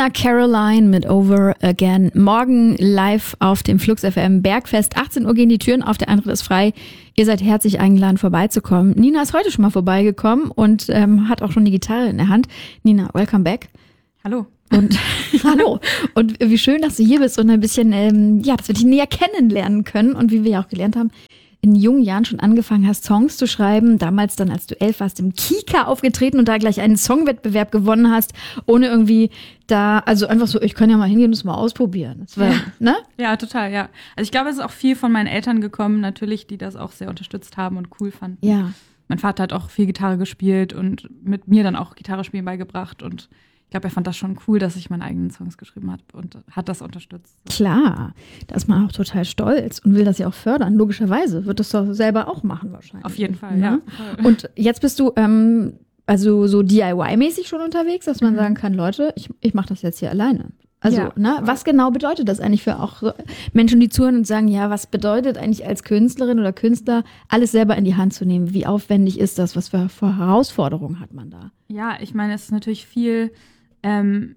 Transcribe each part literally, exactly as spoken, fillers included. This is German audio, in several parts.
Nina Caroline mit Over Again. Morgen live auf dem Flux F M Bergfest. achtzehn Uhr gehen die Türen auf, der Eintritt ist frei. Ihr seid herzlich eingeladen, vorbeizukommen. Nina ist heute schon mal vorbeigekommen und ähm, hat auch schon die Gitarre in der Hand. Nina, welcome back. Hallo. Und hallo. Und wie schön, dass du hier bist und ein bisschen, ähm, ja, dass wir dich näher kennenlernen können. Und wie wir ja auch gelernt haben, in jungen Jahren schon angefangen hast, Songs zu schreiben. Damals dann, als du elf warst, im Kika aufgetreten und da gleich einen Songwettbewerb gewonnen hast, ohne irgendwie da, also einfach so, ich kann ja mal hingehen und es mal ausprobieren. Das war, ja. ne? Ja, total, ja. Also ich glaube, es ist auch viel von meinen Eltern gekommen, natürlich, die das auch sehr unterstützt haben und cool fanden. Ja. Mein Vater hat auch viel Gitarre gespielt und mit mir dann auch Gitarre spielen beigebracht und ich glaube, er fand das schon cool, dass ich meine eigenen Songs geschrieben habe und hat das unterstützt. Klar, da ist man auch total stolz und will das ja auch fördern. Logischerweise wird das doch selber auch machen wahrscheinlich. Auf jeden Fall, ja. ja. Und jetzt bist du ähm, also so D I Y-mäßig schon unterwegs, dass man mhm. sagen kann, Leute, ich, ich mache das jetzt hier alleine. Also, ja, ne, was genau bedeutet das eigentlich für auch so Menschen, die zuhören und sagen, ja, was bedeutet eigentlich als Künstlerin oder Künstler, alles selber in die Hand zu nehmen? Wie aufwendig ist das? Was für, für Herausforderungen hat man da? Ja, ich meine, es ist natürlich viel Ähm,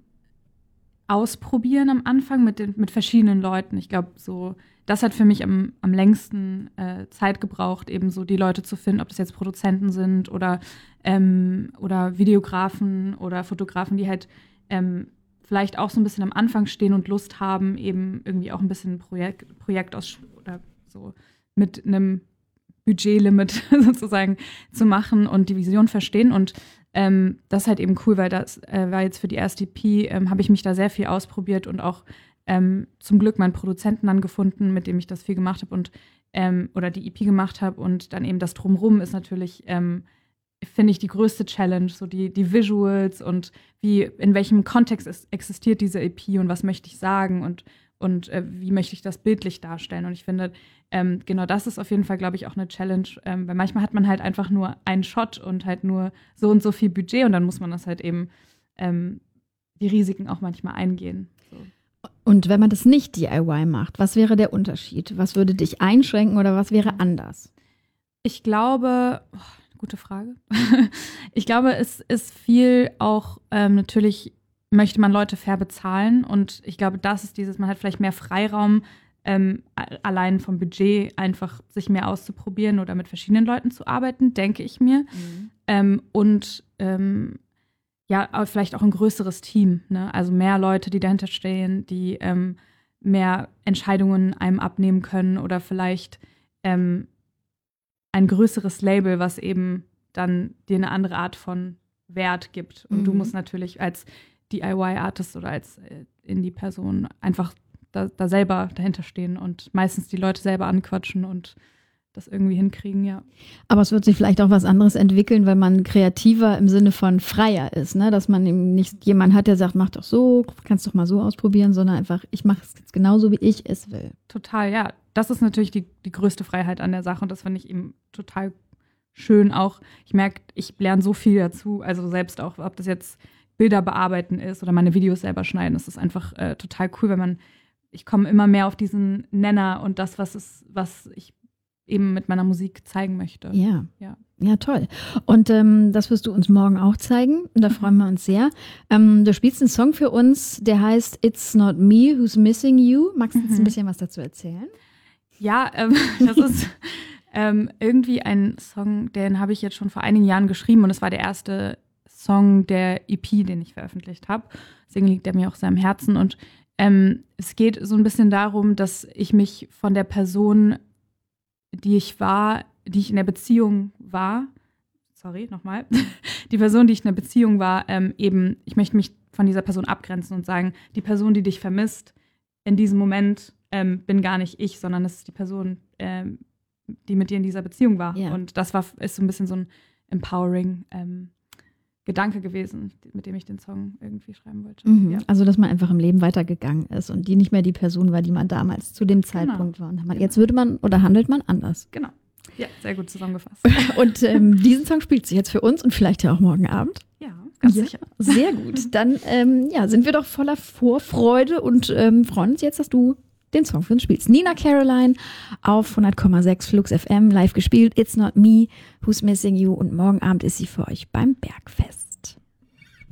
ausprobieren am Anfang mit, den, mit verschiedenen Leuten. Ich glaube, so, das hat für mich am, am längsten äh, Zeit gebraucht, eben so die Leute zu finden, ob das jetzt Produzenten sind oder, ähm, oder Videografen oder Fotografen, die halt ähm, vielleicht auch so ein bisschen am Anfang stehen und Lust haben, eben irgendwie auch ein bisschen ein Projekt, Projekt aus oder so mit einem Budgetlimit sozusagen zu machen und die Vision verstehen. Und Ähm, das ist halt eben cool, weil das äh, war jetzt für die erste E P, ähm, habe ich mich da sehr viel ausprobiert und auch ähm, zum Glück meinen Produzenten dann gefunden, mit dem ich das viel gemacht habe und ähm, oder die E P gemacht habe und dann eben das Drumrum ist natürlich, ähm, finde ich, die größte Challenge, so die, die Visuals und wie, in welchem Kontext es existiert diese E P und was möchte ich sagen und und äh, wie möchte ich das bildlich darstellen. Und ich finde, ähm, genau das ist auf jeden Fall, glaube ich, auch eine Challenge, ähm, weil manchmal hat man halt einfach nur einen Shot und halt nur so und so viel Budget und dann muss man das halt eben ähm, die Risiken auch manchmal eingehen. So. Und wenn man das nicht D I Y macht, was wäre der Unterschied? Was würde dich einschränken oder was wäre anders? Ich glaube, oh, gute Frage. Ich glaube, es ist viel auch ähm, natürlich möchte man Leute fair bezahlen und ich glaube, das ist dieses, man hat vielleicht mehr Freiraum, ähm, allein vom Budget einfach sich mehr auszuprobieren oder mit verschiedenen Leuten zu arbeiten, denke ich mir. Mhm. Ähm, und ähm, ja, aber vielleicht auch ein größeres Team, ne? Also mehr Leute, die dahinter stehen, die ähm, mehr Entscheidungen einem abnehmen können oder vielleicht ähm, ein größeres Label, was eben dann dir eine andere Art von Wert gibt. Und mhm. du musst natürlich als D I Y-Artist oder als äh, Indie-Person einfach da, da selber dahinter stehen und meistens die Leute selber anquatschen und das irgendwie hinkriegen, ja. Aber es wird sich vielleicht auch was anderes entwickeln, weil man kreativer im Sinne von freier ist, ne? Dass man eben nicht jemanden hat, der sagt, mach doch so, kannst doch mal so ausprobieren, sondern einfach, ich mache es jetzt genauso, wie ich es will. Total, ja. Das ist natürlich die, die größte Freiheit an der Sache und das finde ich eben total schön auch. Ich merke, ich lerne so viel dazu, also selbst auch, ob das jetzt Bilder bearbeiten ist oder meine Videos selber schneiden. Das ist einfach äh, total cool, wenn man, ich komme immer mehr auf diesen Nenner und das, was ist, was ich eben mit meiner Musik zeigen möchte. Ja, ja, ja, toll. Und ähm, das wirst du uns morgen auch zeigen. Da freuen wir uns sehr. Ähm, du spielst einen Song für uns, der heißt It's Not Me Who's Missing You. Magst du uns mhm. ein bisschen was dazu erzählen? Ja, ähm, das ist ähm, irgendwie ein Song, den habe ich jetzt schon vor einigen Jahren geschrieben und es war der erste Song der E P, den ich veröffentlicht habe. Deswegen liegt er mir auch sehr am Herzen. Und ähm, es geht so ein bisschen darum, dass ich mich von der Person, die ich war, die ich in der Beziehung war, sorry, nochmal, die Person, die ich in der Beziehung war, ähm, eben, ich möchte mich von dieser Person abgrenzen und sagen, die Person, die dich vermisst, in diesem Moment ähm, bin gar nicht ich, sondern es ist die Person, ähm, die mit dir in dieser Beziehung war. Ja. Und das war ist so ein bisschen so ein empowering ähm, Gedanke gewesen, mit dem ich den Song irgendwie schreiben wollte. Mhm. Ja. Also, dass man einfach im Leben weitergegangen ist und die nicht mehr die Person war, die man damals zu dem Zeitpunkt genau. war. Und man, jetzt würde man oder handelt man anders. Genau. Ja, sehr gut zusammengefasst. Und ähm, diesen Song spielt sie jetzt für uns und vielleicht ja auch morgen Abend. Ja, ganz ja, sicher. Sehr gut. Dann ähm, ja, sind wir doch voller Vorfreude und ähm, freuen uns jetzt, dass du den Song für uns spielst. Nina Caroline auf hundert Komma sechs Flux F M live gespielt. It's Not Me Who's Missing You und morgen Abend ist sie für euch beim Bergfest.